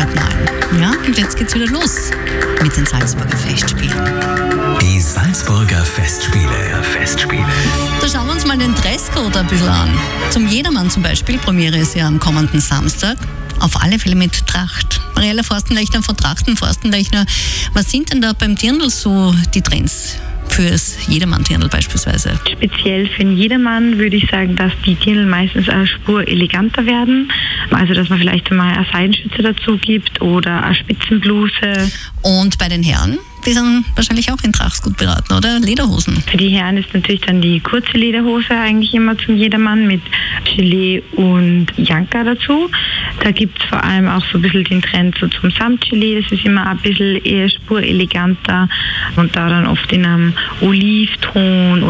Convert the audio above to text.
heute mal. Ja, und jetzt geht's wieder los mit den Salzburger Festspielen. Die Salzburger Festspiele. Da schauen wir uns mal den Dresscode ein bisschen an. Zum Jedermann zum Beispiel, Premiere ist ja am kommenden Samstag. Auf alle Fälle mit Tracht. Mariella Forstenlechner von Trachten Forstenlechner, was sind denn da beim Dirndl so die Trends fürs Jedermann-Dirndl beispielsweise? Speziell für den Jedermann würde ich sagen, dass die Dirndl meistens eine Spur eleganter werden. Also, dass man vielleicht einmal eine Seidenschütze dazu gibt oder eine Spitzenbluse. Und bei den Herren? Die sind wahrscheinlich auch in Tracht gut beraten, oder? Lederhosen? Für die Herren ist natürlich dann die kurze Lederhose eigentlich immer zum Jedermann mit Gilet und Janka dazu. Da gibt es vor allem auch so ein bisschen den Trend so zum Samtgilet. Das ist immer ein bisschen eher spureleganter und da dann oft in einem Olivton